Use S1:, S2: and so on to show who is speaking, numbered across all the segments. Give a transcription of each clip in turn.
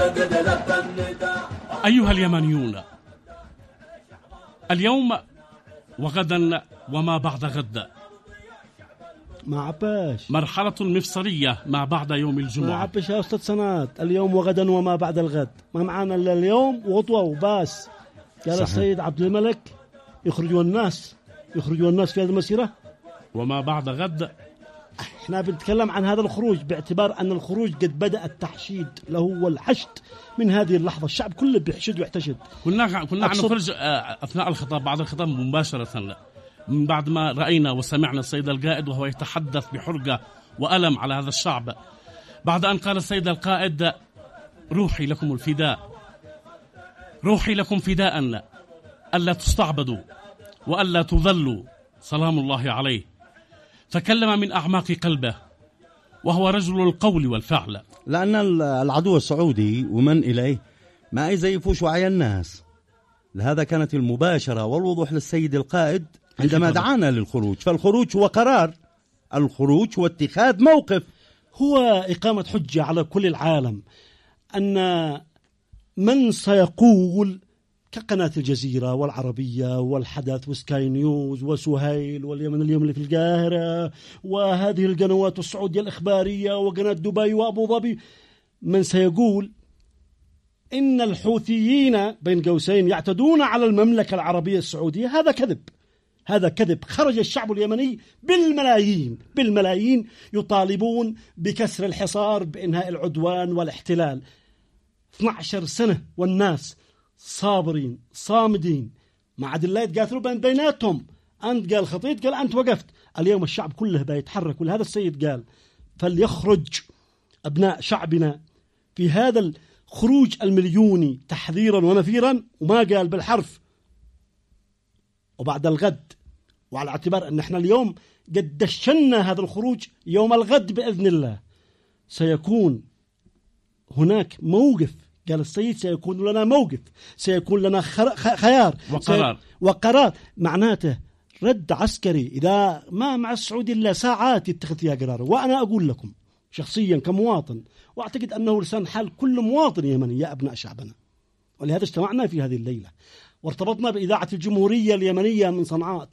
S1: أيها اليمنيون، اليوم وغدا وما بعد غد
S2: ما عباش
S1: مرحلة مفصلية ما بعد يوم
S2: ما
S1: الجمعة.
S2: عباش يا أستاذ سنات، اليوم وغدا وما بعد الغد، ما معانا إلا اليوم وغطوة وباس. قال صحيح. السيد عبد الملك يخرجوا الناس في هذه المسيرة.
S1: وما بعد غد
S2: احنا بنتكلم عن هذا الخروج باعتبار أن الخروج قد بدأ التحشيد له والحشد من هذه اللحظة. الشعب كله بيحشد ويحتشد.
S1: كنا نخرج أثناء الخطاب، بعد الخطاب مباشرة، من بعد ما رأينا وسمعنا السيد القائد وهو يتحدث بحرقة وألم على هذا الشعب، بعد أن قال السيد القائد: روحي لكم الفداء، روحي لكم فداء، ألا تستعبدوا وألا تذلوا، سلام الله عليه. تكلم من أعماق قلبه، وهو رجل القول والفعل.
S3: لأن العدو السعودي ومن إليه ما يزيفوش وعي الناس، لهذا كانت المباشرة والوضوح للسيد القائد عندما دعانا للخروج. فالخروج هو قرار، الخروج هو اتخاذ موقف،
S2: هو إقامة حجة على كل العالم أن من سيقول كقناة الجزيرة والعربية والحدث وسكاي نيوز وسهيل واليمن اليوم اللي في القاهرة وهذه القنوات السعودية الإخبارية وقناة دبي وأبو ظبي، من سيقول إن الحوثيين بين قوسين يعتدون على المملكة العربية السعودية، هذا كذب، هذا كذب. خرج الشعب اليمني بالملايين يطالبون بكسر الحصار، بإنهاء العدوان والاحتلال. 12 سنة والناس صابرين صامدين، ما عاد الله يتقاتلوا بيناتهم. أنت قال خطيت، قال أنت وقفت. اليوم الشعب كله بيتحرك، ولهذا السيد قال: فليخرج أبناء شعبنا في هذا الخروج المليوني تحذيرا ونفيرا، وما قال بالحرف وبعد الغد. وعلى اعتبار أن احنا اليوم قد دشنا هذا الخروج، يوم الغد بإذن الله سيكون هناك موقف. قال السيد: سيكون لنا موقف، سيكون لنا خيار وقرار. معناته رد عسكري إذا ما مع السعودي إلا ساعات يتخذ فيها قرار. وأنا أقول لكم شخصيا كمواطن، وأعتقد أنه لسان حال كل مواطن يمني يا أبناء شعبنا، ولهذا اجتمعنا في هذه الليلة وارتبطنا بإذاعة الجمهورية اليمنية من صنعاء.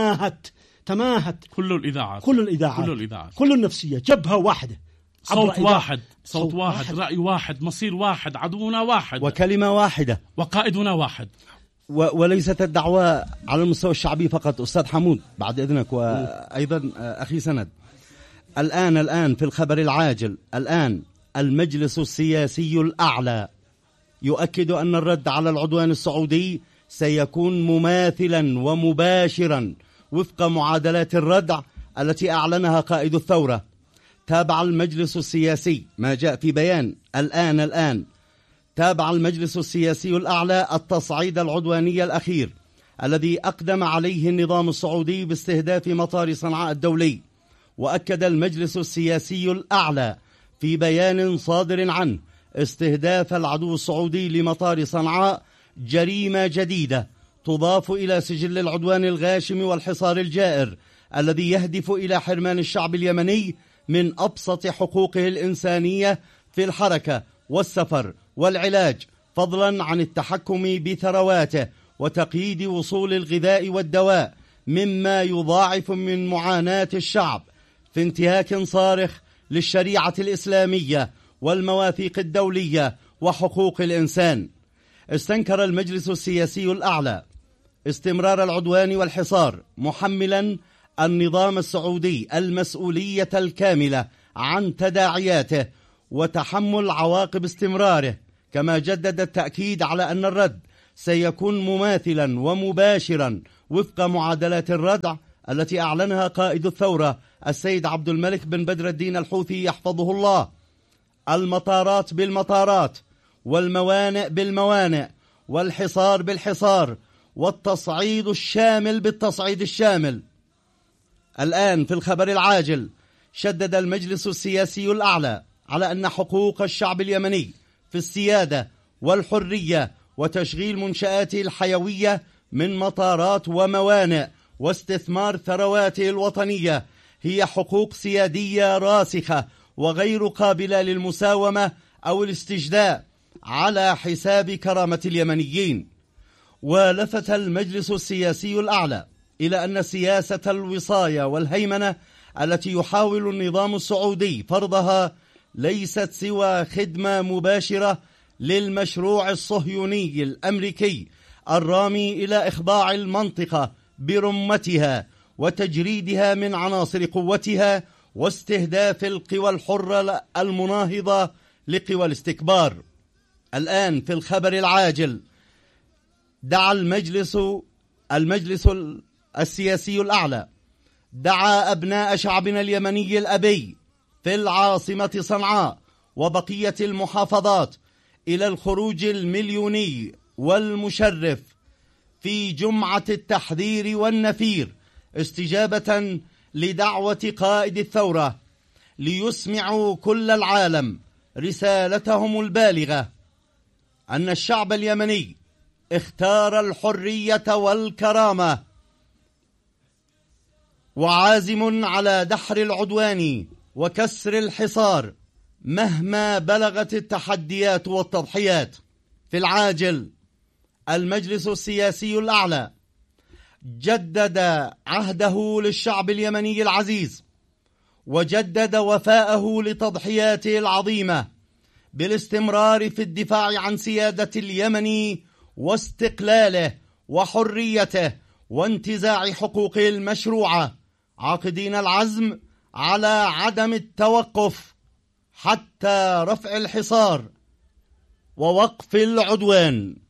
S2: تماهت كل الإذاعات كل النفسية، جبهة واحدة،
S1: صوت واحد، رأي واحد، مصير واحد، عدونا واحد،
S3: وكلمة واحدة،
S1: وقائدنا واحد.
S3: وليست الدعوة على المستوى الشعبي فقط. أستاذ حمود بعد إذنك، وأيضا أخي سند، الآن في الخبر العاجل، الآن المجلس السياسي الأعلى يؤكد أن الرد على العدوان السعودي سيكون مماثلا ومباشرا وفق معادلات الردع التي أعلنها قائد الثورة. تابع المجلس السياسي ما جاء في بيان الآن تابع المجلس السياسي الأعلى التصعيد العدواني الأخير الذي أقدم عليه النظام السعودي باستهداف مطار صنعاء الدولي. وأكد المجلس السياسي الأعلى في بيان صادر عنه استهداف العدو السعودي لمطار صنعاء جريمة جديدة تضاف إلى سجل العدوان الغاشم والحصار الجائر الذي يهدف إلى حرمان الشعب اليمني من أبسط حقوقه الإنسانية في الحركة والسفر والعلاج، فضلا عن التحكم بثرواته وتقييد وصول الغذاء والدواء، مما يضاعف من معاناة الشعب في انتهاك صارخ للشريعة الإسلامية والمواثيق الدولية وحقوق الإنسان. استنكر المجلس السياسي الأعلى استمرار العدوان والحصار، محملا النظام السعودي المسؤولية الكاملة عن تداعياته وتحمل عواقب استمراره، كما جدد التأكيد على أن الرد سيكون مماثلا ومباشرا وفق معادلات الردع التي أعلنها قائد الثورة السيد عبد الملك بن بدر الدين الحوثي يحفظه الله: المطارات بالمطارات، والموانئ بالموانئ، والحصار بالحصار، والتصعيد الشامل بالتصعيد الشامل. الآن في الخبر العاجل، شدد المجلس السياسي الأعلى على أن حقوق الشعب اليمني في السيادة والحرية وتشغيل منشآته الحيوية من مطارات وموانئ واستثمار ثرواته الوطنية هي حقوق سيادية راسخة وغير قابلة للمساومة أو الاستجداء، على حساب كرامة اليمنيين. ولفت المجلس السياسي الأعلى إلى أن سياسة الوصاية والهيمنة التي يحاول النظام السعودي فرضها ليست سوى خدمة مباشرة للمشروع الصهيوني الأمريكي الرامي إلى إخضاع المنطقة برمتها وتجريدها من عناصر قوتها واستهداف القوى الحرة المناهضة لقوى الاستكبار. الآن في الخبر العاجل، دعا المجلس السياسي الأعلى دعا أبناء شعبنا اليمني الأبي في العاصمة صنعاء وبقية المحافظات إلى الخروج المليوني والمشرف في جمعة التحذير والنفير استجابة لدعوة قائد الثورة ليسمعوا كل العالم رسالتهم البالغة أن الشعب اليمني اختار الحرية والكرامة وعازم على دحر العدوان وكسر الحصار مهما بلغت التحديات والتضحيات. في العاجل، المجلس السياسي الأعلى جدد عهده للشعب اليمني العزيز وجدد وفاءه لتضحياته العظيمة بالاستمرار في الدفاع عن سيادة اليمن واستقلاله وحريته وانتزاع حقوقه المشروعة، عاقدين العزم على عدم التوقف حتى رفع الحصار ووقف العدوان.